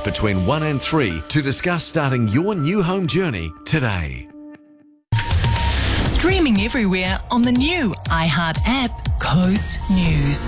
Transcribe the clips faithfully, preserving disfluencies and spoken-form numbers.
between one and three to discuss starting your new home journey today. Streaming everywhere on the new iHeart app, Coast News.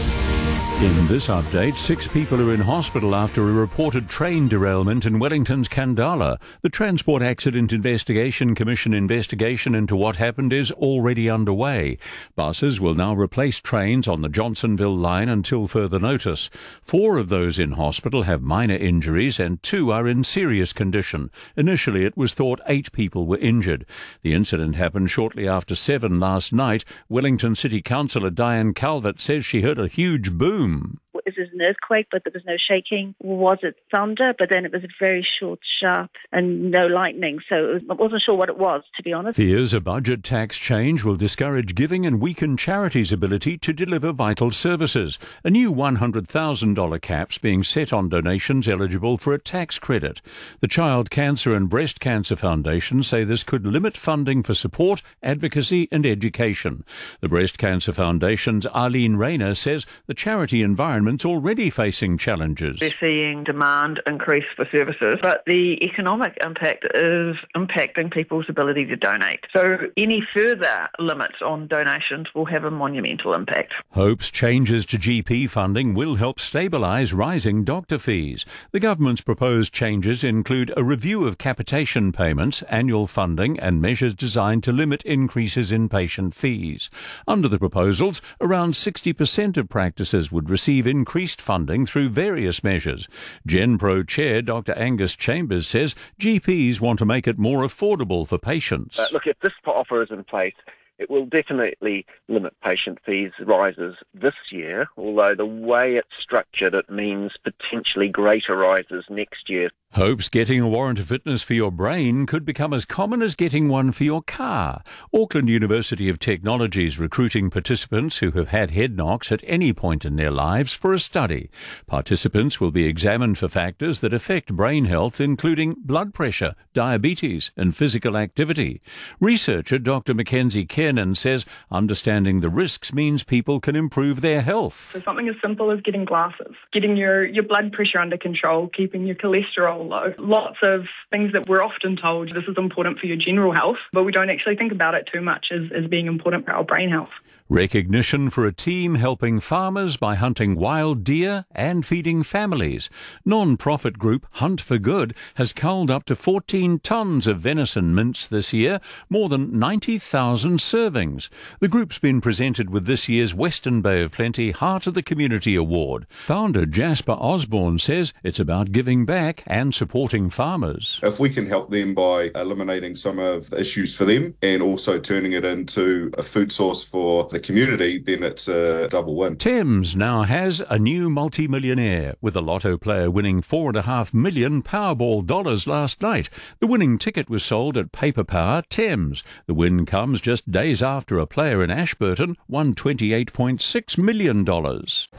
In this update, six people are in hospital after a reported train derailment in Wellington's Kandala. The Transport Accident Investigation Commission investigation into what happened is already underway. Buses will now replace trains on the Johnsonville line until further notice. Four of those in hospital have minor injuries and two are in serious condition. Initially, it was thought eight people were injured. The incident happened shortly after seven last night. Wellington City Councillor Diane Calvert says she heard a huge boom. Is it an earthquake, but there was no shaking? Was it thunder? But then it was very short, sharp, and no lightning. So I wasn't sure what it was, to be honest. Fears a budget tax change will discourage giving and weaken charities' ability to deliver vital services. A new one hundred thousand dollars cap's being set on donations eligible for a tax credit. The Child Cancer and Breast Cancer Foundation say this could limit funding for support, advocacy and education. The Breast Cancer Foundation's Arlene Rayner says the charity environment's already facing challenges. We're seeing demand increase for services, but the economic impact is impacting people's ability to donate. So any further limits on donations will have a monumental impact. Hope's changes to G P funding will help stabilise rising doctor fees. The government's proposed changes include a review of capitation payments, annual funding and measures designed to limit increases in patient fees. Under the proposals, around sixty percent of practices would receive increased funding through various measures. GenPro Chair Doctor Angus Chambers says G Ps want to make it more affordable for patients. Uh, look, if this offer is in place, it will definitely limit patient fees rises this year, although the way it's structured, it means potentially greater rises next year. Hope's getting a warrant of fitness for your brain could become as common as getting one for your car. Auckland University of Technology is recruiting participants who have had head knocks at any point in their lives for a study. Participants will be examined for factors that affect brain health, including blood pressure, diabetes and physical activity. Researcher Doctor Mackenzie Kiernan says understanding the risks means people can improve their health. So something as simple as getting glasses, getting your, your blood pressure under control, keeping your cholesterol low. Lots of things that we're often told this is important for your general health, but we don't actually think about it too much as, as being important for our brain health. Recognition for a team helping farmers by hunting wild deer and feeding families. Non-profit group Hunt for Good has culled up to fourteen tonnes of venison mince this year, more than ninety thousand servings. The group's been presented with this year's Western Bay of Plenty Heart of the Community Award. Founder Jasper Osborne says it's about giving back and supporting farmers. If we can help them by eliminating some of the issues for them and also turning it into a food source for the community, then it's a double win. Thames now has a new multi-millionaire, with a lotto player winning four and a half million Powerball dollars last night. The winning ticket was sold at Paper Power Thames. The win comes just days after a player in Ashburton won twenty-eight point six million dollars.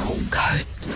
Coast.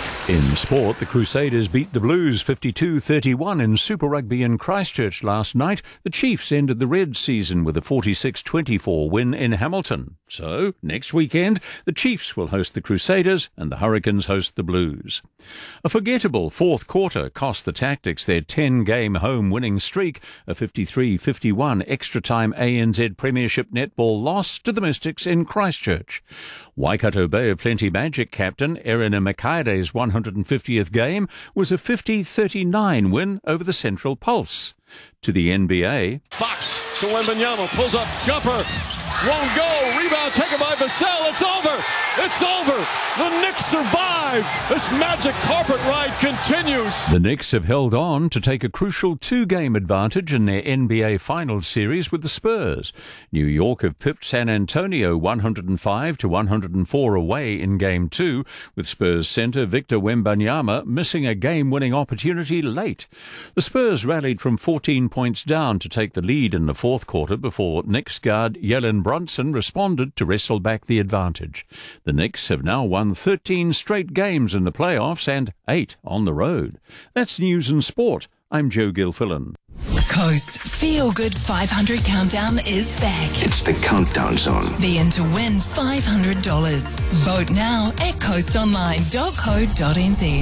In sport, the Crusaders beat the Blues fifty-two thirty-one in Super Rugby in Christchurch last night. The Chiefs ended the Reds season with a forty-six twenty-four win in Hamilton. So, next weekend, the Chiefs will host the Crusaders and the Hurricanes host the Blues. A forgettable fourth quarter cost the Tactics their ten-game home winning streak, a fifty-three fifty-one extra-time A N Z Premiership netball loss to the Mystics in Christchurch. Waikato Bay of Plenty Magic captain Erina Makaire's one hundred fiftieth game was a fifty thirty-nine win over the Central Pulse. To the N B A. Fox to Wembanyama, pulls up, jumper, won't go, rebound taken by Vassell, it's over, it's over, the Knicks survive, this magic carpet ride continues. The Knicks have held on to take a crucial two-game advantage in their N B A Finals series with the Spurs. New York have pipped San Antonio one hundred five to one hundred four away in Game two, with Spurs centre Victor Wembanyama missing a game-winning opportunity late. The Spurs rallied from fourteen points down to take the lead in the fourth quarter before Knicks guard Jalen Brunson responded to wrestle back the advantage. The Knicks have now won thirteen straight games in the playoffs and eight on the road. That's news and sport. I'm Joe Gilfillan. Coast Feel Good five hundred Countdown is back. It's the Countdown Zone. Be in to win five hundred dollars. Vote now at coast online dot co dot n z.